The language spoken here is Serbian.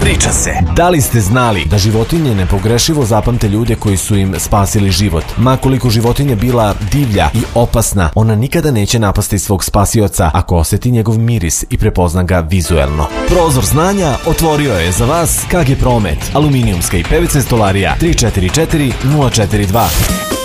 Priča se. Da li ste znali da životinje nepogrešivo zapamte ljude koji su im spasili život? Ma koliko životinja bila divlja i opasna, ona nikada neće napasti svog spasioca ako osjeti njegov miris i prepozna ga vizuelno. Prozor znanja otvorio je za vas KG Promet, aluminijumska i PVC stolarija 344 042.